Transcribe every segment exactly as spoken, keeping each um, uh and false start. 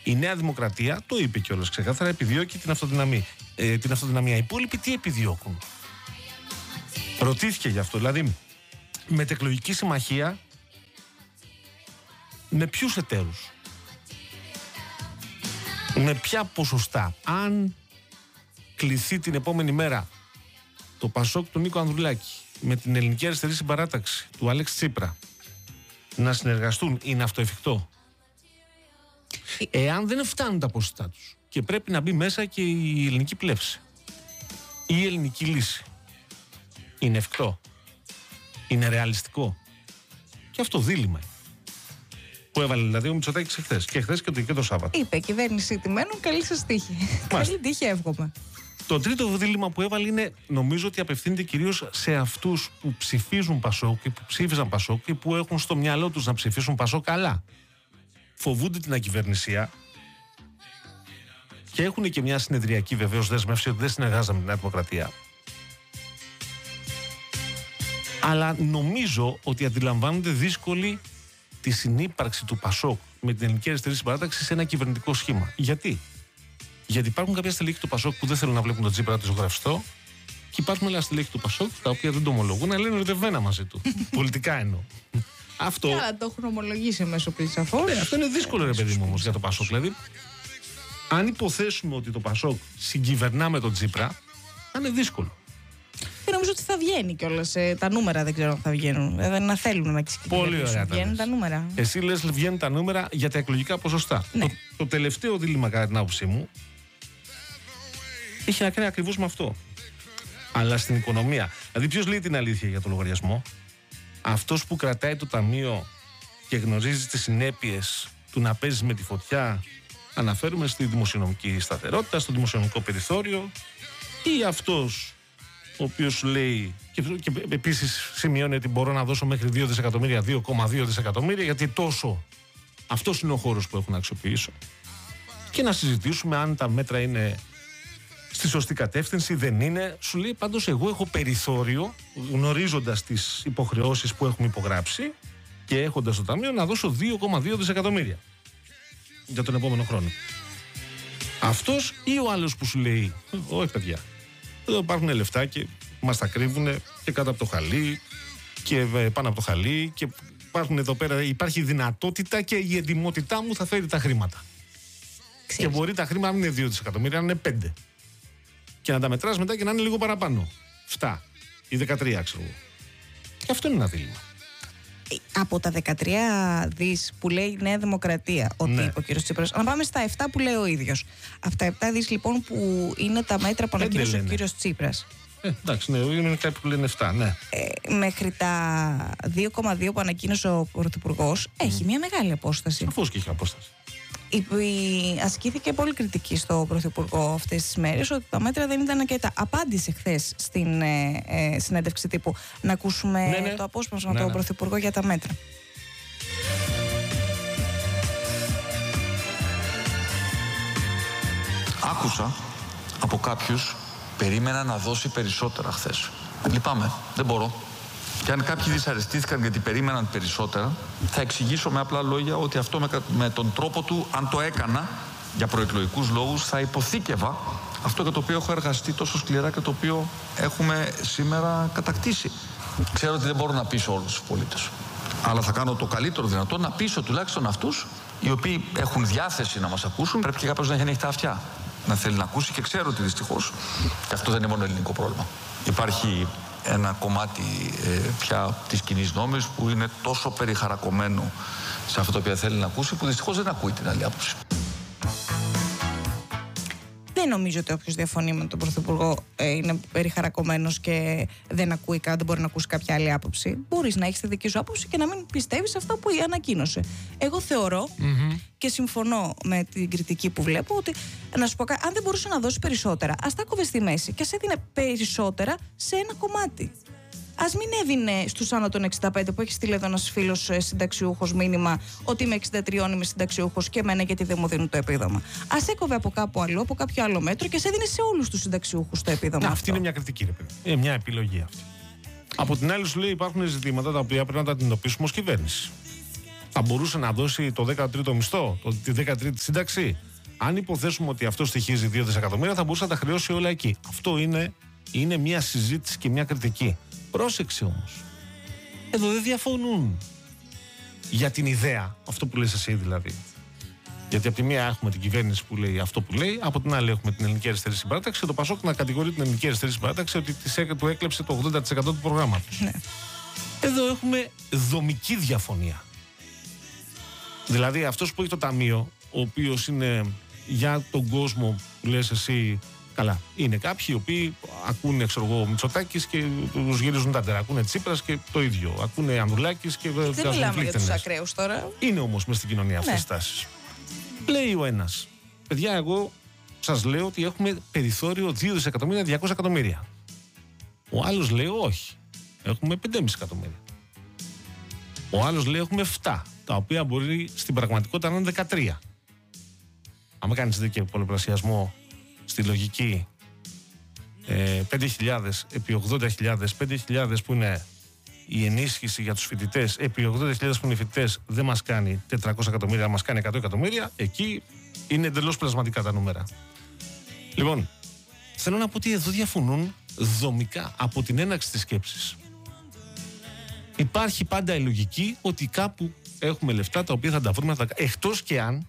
Η Νέα Δημοκρατία, το είπε κιόλας ξεκάθαρα, επιδιώκει την αυτοδυναμία. Ε, την αυτοδυναμία. Οι υπόλοιποι τι επιδιώκουν? Ρωτήθηκε γι' αυτό. Δηλαδή, μετεκλογική συμμαχία με ποιους εταίρους? Με ποια ποσοστά? Αν κληθεί την επόμενη μέρα το Πασόκ του Νίκο Ανδρουλάκη με την Ελληνική Αριστερή Συμπαράταξη του Αλέξη Τσίπρα να συνεργαστούν, είναι αυτό εφικτό? Εάν δεν φτάνουν τα ποσοστά τους και πρέπει να μπει μέσα και η ελληνική πλεύση, η ελληνική λύση, είναι εφικτό? Είναι ρεαλιστικό? Και αυτό δίλημμα που έβαλε δηλαδή ο Μητσοτάκης εχθές και χθες και το, και το Σάββατο. Είπε κυβέρνηση τιμένων, καλή σας τύχη. Καλή τύχη, εύχομαι. Το τρίτο δίλημμα που έβαλε είναι, νομίζω ότι απευθύνεται κυρίως σε αυτούς που ψηφίζουν Πασόκ και που ψήφισαν Πασόκ και που έχουν στο μυαλό τους να ψηφίσουν Πασόκ, καλά. Φοβούνται την ακυβερνησία και έχουν και μια συνεδριακή βεβαίως δέσμευση ότι δεν συνεργάζαμε με τη Νέα Δημοκρατία. Αλλά νομίζω ότι αντιλαμβάνονται δύσκολη τη συνύπαρξη του Πασόκ με την Ελληνική Αριστερή Συμπαράταξη σε ένα κυβερνητικό σχήμα. Γιατί? Γιατί υπάρχουν κάποια στελέχη του Πασόκ που δεν θέλουν να βλέπουν τον Τσίπρα το ζωγραφιστό και υπάρχουν άλλα στελέχη του Πασόκ τα οποία δεν το ομολογούν, αλλά είναι ερωτευμένα μαζί του. Πολιτικά εννοώ. Αυτό. Καλά, το έχουν ομολογήσει μέσω πλησαφών. Ναι, αυτό είναι δύσκολο, ρε παιδί μου, όμως, για το Πασόκ. Δηλαδή, αν υποθέσουμε ότι το Πασόκ συγκυβερνά με τον Τσίπρα, θα είναι δύσκολο. Και νομίζω ότι θα βγαίνει κιόλας. Ε, τα νούμερα δεν ξέρω αν θα βγαίνουν. Ε, να θέλουν να ξεκινήσουν. Πολύ ωραία. Βγαίνουν τα νούμερα. Εσύ λες βγαίνουν τα νούμερα για τα εκλογικά ποσοστά. Ναι. Το, το τελευταίο δίλημμα, κατά την άποψή μου, είχε να κάνει ακριβώς με αυτό. Αλλά στην οικονομία. Δηλαδή, ποιος λέει την αλήθεια για το λογαριασμό? Αυτός που κρατάει το ταμείο και γνωρίζει τις συνέπειες του να παίζει με τη φωτιά, αναφέρουμε στη δημοσιονομική σταθερότητα, στο δημοσιονομικό περιθώριο, ή αυτός ο οποίος λέει και, και επίσης σημειώνει ότι μπορώ να δώσω μέχρι δύο δισεκατομμύρια, δύο κόμμα δύο δισεκατομμύρια, γιατί τόσο αυτός είναι ο χώρος που έχω να αξιοποιήσω, και να συζητήσουμε αν τα μέτρα είναι στη σωστή κατεύθυνση, δεν είναι. Σου λέει πάντως εγώ έχω περιθώριο, γνωρίζοντας τις υποχρεώσεις που έχουμε υπογράψει και έχοντας το ταμείο, να δώσω δύο κόμμα δύο δισεκατομμύρια για τον επόμενο χρόνο. Αυτός ή ο άλλος που σου λέει όχι παιδιά, εδώ υπάρχουν λεφτά και μας τα κρύβουν και κάτω από το χαλί και πάνω από το χαλί και υπάρχουν εδώ πέρα, υπάρχει δυνατότητα και η εντιμότητά μου θα φέρει τα χρήματα. Ξέρεις. Και μπορεί τα χρήματα να μην είναι δύο δισεκατομμύρια, να είναι πέντε. Και να τα μετράς μετά και να είναι λίγο παραπάνω. επτά ή δεκατρία, ξέρω εγώ. Και αυτό είναι ένα δίλημμα. Από τα δεκατρία δις που λέει η Νέα Δημοκρατία, ότι ναι. είπε ο κ. Τσίπρας, να πάμε στα επτά που λέει ο ίδιος. Από τα επτά δις λοιπόν που είναι τα μέτρα που ανακοίνωσε ο κ. Τσίπρας. Ε, εντάξει, ναι, είναι κάποιοι που λένε επτά, ναι. Ε, μέχρι τα δύο κόμμα δύο που ανακοίνωσε ο Πρωθυπουργός, mm. έχει μια μεγάλη απόσταση. Αφού και έχει απόσταση. Ασκήθηκε πολύ κριτική στο Πρωθυπουργό αυτές τις μέρες ότι τα μέτρα δεν ήταν αρκετά. Απάντησε χθες στην ε, ε, συνέντευξη τύπου. Να ακούσουμε ναι, ναι. το απόσπασμα από ναι, τον ναι. Πρωθυπουργό για τα μέτρα. Άκουσα από κάποιους περίμενα να δώσει περισσότερα χθες. Λυπάμαι, δεν μπορώ. Και αν κάποιοι δυσαρεστήθηκαν γιατί περίμεναν περισσότερα, θα εξηγήσω με απλά λόγια ότι αυτό με, με τον τρόπο του, αν το έκανα για προεκλογικούς λόγους, θα υποθήκευα αυτό για το οποίο έχω εργαστεί τόσο σκληρά και το οποίο έχουμε σήμερα κατακτήσει. Ξέρω ότι δεν μπορώ να πείσω όλους τους πολίτες, αλλά θα κάνω το καλύτερο δυνατό να πείσω τουλάχιστον αυτούς οι οποίοι έχουν διάθεση να μας ακούσουν. Πρέπει και κάποιος να έχει ανοιχτά αυτιά, να θέλει να ακούσει, και ξέρω ότι δυστυχώς, και αυτό δεν είναι μόνο ελληνικό πρόβλημα, υπάρχει ένα κομμάτι ε, πια της κοινής νόμης που είναι τόσο περιχαρακωμένο σε αυτό το οποίο θέλει να ακούσει, που δυστυχώς δεν ακούει την άλλη άποψη. Δεν νομίζω ότι όποιος διαφωνεί με τον Πρωθυπουργό ε, είναι περιχαρακωμένος και δεν ακούει, δεν μπορεί να ακούσει κάποια άλλη άποψη. Μπορείς να έχεις τη δική σου άποψη και να μην πιστεύεις αυτά που ανακοίνωσε. Εγώ θεωρώ mm-hmm. και συμφωνώ με την κριτική που βλέπω ότι, να σου πω, αν δεν μπορούσε να δώσει περισσότερα, ας τα κόβε στη μέση και ας έδινε περισσότερα σε ένα κομμάτι. Ας μην έδινε στους άνω των εξήντα πέντε, που έχει στείλει εδώ ένας φίλος συνταξιούχος μήνυμα ότι είμαι εξήντα τρία, είμαι συνταξιούχος και εμένα γιατί δεν μου δίνουν το επίδομα. Ας έκοβε από κάπου αλλού, από κάποιο άλλο μέτρο και ας έδινε σε όλους τους συνταξιούχους το επίδομα. Να, αυτή είναι μια κριτική, ρε παιδί. Είναι μια επιλογή αυτή. Από την άλλη, σου λέει υπάρχουν ζητήματα τα οποία πρέπει να τα αντιμετωπίσουμε ως κυβέρνηση. Θα μπορούσε να δώσει το δέκατο τρίτο μισθό, το, τη δέκατη τρίτη σύνταξη. Αν υποθέσουμε ότι αυτό στοιχίζει δύο δισεκατομμύρια, θα μπορούσε να τα χρεώσει όλα εκεί. Αυτό είναι, είναι μια συζήτηση και μια κριτική. Πρόσεξε όμως. Εδώ δεν διαφωνούν για την ιδέα, αυτό που λες εσύ δηλαδή. Γιατί από τη μία έχουμε την κυβέρνηση που λέει αυτό που λέει, από την άλλη έχουμε την Ελληνική Αριστερή Συμπαράταξη και το Πασόκ να κατηγορεί την Ελληνική Αριστερή Συμπαράταξη ότι της, του έκλεψε το ογδόντα τοις εκατό του προγράμματος. Ναι. Εδώ έχουμε δομική διαφωνία. Δηλαδή αυτός που έχει το ταμείο, ο οποίος είναι για τον κόσμο που λες εσύ, καλά, είναι κάποιοι οι οποίοι ακούνε, ξέρω εγώ, Μητσοτάκης και τους γυρίζουν τα τέρα. Ακούνε Τσίπρας και το ίδιο. Ακούνε Ανδρουλάκης και βγάζουν δεν μιλάμε για τους ακραίους τώρα. Είναι όμως μες στην κοινωνία αυτές τις ναι. τάσεις. Λέει ο ένας, παιδιά, εγώ σας λέω ότι έχουμε περιθώριο δύο δισεκατομμύρια, διακόσια εκατομμύρια. Ο άλλος λέει όχι, έχουμε πέντε κόμμα πέντε εκατομμύρια. Ο άλλος λέει έχουμε επτά, τα οποία μπορεί στην πραγματικότητα να είναι δεκατρία. Αν κάνεις δίκαιο πολλαπλασιασμό στη λογική ε, πέντε χιλιάδες επί ογδόντα χιλιάδες, πέντε χιλιάδες που είναι η ενίσχυση για τους φοιτητές επί ογδόντα χιλιάδες που είναι οι φοιτητές δεν μας κάνει τετρακόσια εκατομμύρια, μας κάνει εκατό εκατομμύρια, εκεί είναι εντελώς πλασματικά τα νούμερα. Λοιπόν, θέλω να πω ότι εδώ διαφωνούν δομικά από την έναρξη της σκέψης. Υπάρχει πάντα η λογική ότι κάπου έχουμε λεφτά τα οποία θα τα βρούμε, θα τα... εκτός και αν,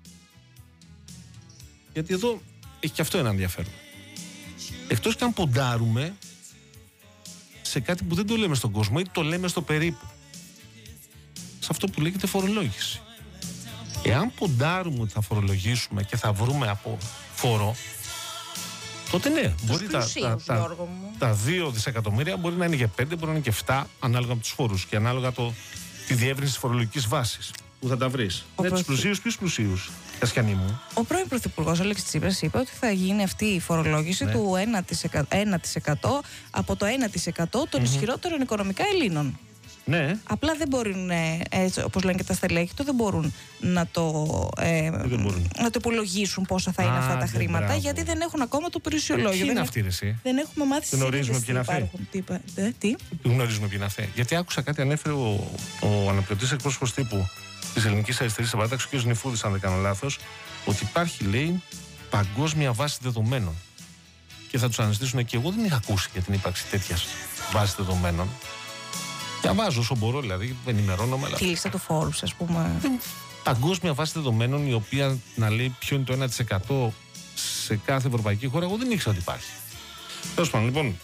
γιατί εδώ έχει και αυτό ένα ενδιαφέρον, εκτός και αν ποντάρουμε σε κάτι που δεν το λέμε στον κόσμο ή το λέμε στο περίπου, σε αυτό που λέγεται φορολόγηση. Εάν ποντάρουμε ότι θα φορολογήσουμε και θα βρούμε από φόρο, τότε ναι, τους μπορεί πλουσίους, τα, τα, τα δύο δισεκατομμύρια μπορεί να είναι και πέντε, μπορεί να είναι και επτά, ανάλογα με τους φόρους και ανάλογα το, τη διεύρυνση της φορολογικής βάσης που θα τα βρεις. Ναι, τους πλουσίους, ποιους πλουσίους, Κασιανή μου. Ο πρώην Πρωθυπουργός Αλέξης Τσίπρας είπε ότι θα γίνει αυτή η φορολόγηση ναι. του ένα τοις εκατό από το ένα τοις εκατό των mm-hmm. ισχυρότερων οικονομικά Ελλήνων. Ναι. Απλά δεν μπορούν, έτσι, όπως λένε και τα στελέχη του, δεν μπορούν να το, ε, δεν μπορούν. να το υπολογίσουν πόσα θα είναι Α, αυτά τα χρήματα, μπράβο. Γιατί δεν έχουν ακόμα το περιουσιολόγιο. Ποιοι είναι αυτοί, ρε εσύ? Δεν έχουμε μάθει δεν γνωρίζουμε ποιοι είναι αυτοί. Τι, τι? Δεν γνωρίζουμε ποιοι είναι αυτοί. Γιατί άκουσα κάτι, ανέφερε ο, ο αναπληρωτής εκπρόσωπος τύπου της Ελληνικής Αριστερής Συμπαράταξης, ο κ. Νιφούδης, αν δεν κάνω λάθος, ότι υπάρχει, λέει, παγκόσμια βάση δεδομένων. Και θα τους αναζητήσουν, και εγώ δεν είχα ακούσει για την ύπαρξη τέτοιας βάσης δεδομένων. Διαβάζω όσο μπορώ, δηλαδή, ενημερώνομαι. Τη λίστα του φόρου, ας πούμε. Παγκόσμια βάση δεδομένων, η οποία να λέει ποιο είναι το ένα τοις εκατό σε κάθε ευρωπαϊκή χώρα, εγώ δεν ήξερα ότι υπάρχει. Τέλος πάντων, λοιπόν,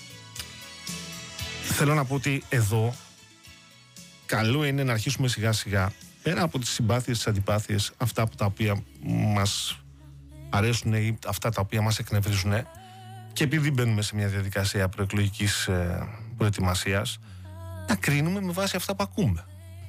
θέλω να πω ότι εδώ καλό είναι να αρχίσουμε σιγά σιγά, πέρα από τις συμπάθειες, τις αντιπάθειες, αυτά από τα οποία μας αρέσουν ή αυτά τα οποία μας εκνευρίζουν, και επειδή μπαίνουμε σε μια διαδικασία προεκλογικής ε, προετοιμασίας, να κρίνουμε με βάση αυτά που ακούμε.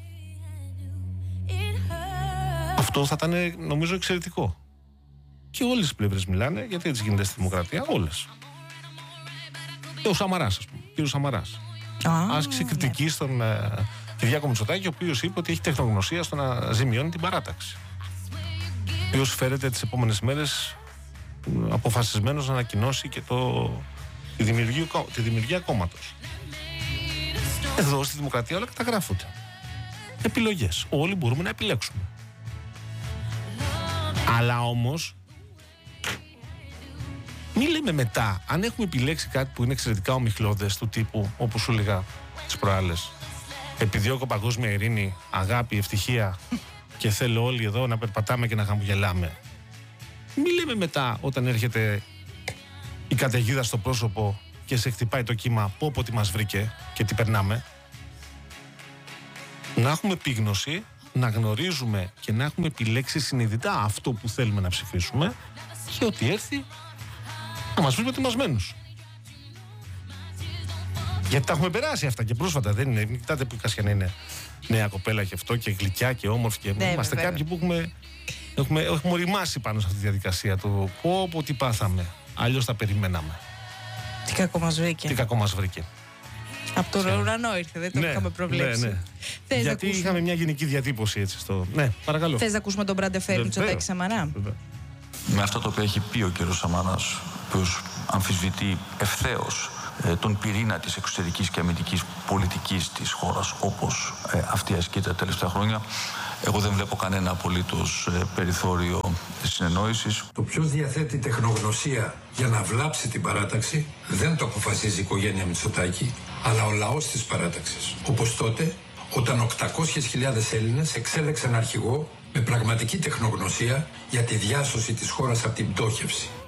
Αυτό θα ήταν, νομίζω, εξαιρετικό. Και όλες οι πλευρές μιλάνε, γιατί έτσι γίνεται στη δημοκρατία, όλες. Και ο Σαμαράς, ας πούμε, κύριος Σαμαράς. Ah, άσκησε κριτική ναι. στον ε, Κυριάκο Μητσοτάκη, ο οποίος είπε ότι έχει τεχνογνωσία στο να ζημιώνει την παράταξη. Ο οποίος φέρεται τις επόμενες μέρες αποφασισμένος να ανακοινώσει και το, τη, δημιουργία, τη δημιουργία κόμματος. Εδώ στη δημοκρατία όλα καταγράφονται. Επιλογές. Όλοι μπορούμε να επιλέξουμε. Αλλά όμως, μη λέμε μετά, αν έχουμε επιλέξει κάτι που είναι εξαιρετικά ομιχλώδες, του τύπου, όπως σου έλεγα τις προάλλες, επιδιώκω παγκόσμια ειρήνη, αγάπη, ευτυχία και θέλω όλοι εδώ να περπατάμε και να χαμογελάμε. Μη λέμε μετά, όταν έρχεται η καταιγίδα στο πρόσωπο και σε χτυπάει το κύμα, πω πω τι μας βρήκε και τι περνάμε, να έχουμε επίγνωση, να γνωρίζουμε και να έχουμε επιλέξει συνειδητά αυτό που θέλουμε να ψηφίσουμε και ότι έρθει να μας βρει προετοιμασμένους. Γιατί τα έχουμε περάσει αυτά και πρόσφατα, δεν είναι? Μην κοιτάτε που η Κασιανή είναι νέα κοπέλα και αυτό και γλυκιά και όμορφη και ναι, είμαστε βέβαια. Κάποιοι που έχουμε, έχουμε, έχουμε οριμάσει πάνω σε αυτή τη διαδικασία του πω πω τι πάθαμε, αλλιώς τα περιμέναμε. Τι κακό μας βρήκε. Τι κακό μας βρήκε. Από τον ουρανό ήρθε, δεν το ναι, είχαμε προβλέψει. Ναι, ναι. Θες γιατί είχαμε μια γενική διατύπωση έτσι στο... Ναι, παρακαλώ. Θες να ακούσουμε τον Μπραντεφέρη Μητσοτάκη Σαμαρά? Με αυτά τα οποία έχει πει ο κ. Σαμαράς, ο οποίος αμφισβητεί ευθέως ε, τον πυρήνα της εξωτερικής και αμυντικής πολιτικής της χώρας, όπως ε, αυτή ασκείται τα τελευταία χρόνια. Εγώ δεν βλέπω κανένα απολύτως ε, περιθώριο συνεννόησης. Το ποιος διαθέτει τεχνογνωσία για να βλάψει την παράταξη δεν το αποφασίζει η οικογένεια Μητσοτάκη, αλλά ο λαός της παράταξης. Όπως τότε, όταν οκτακόσιες χιλιάδες Έλληνες εξέλεξαν αρχηγό με πραγματική τεχνογνωσία για τη διάσωση της χώρας από την πτώχευση.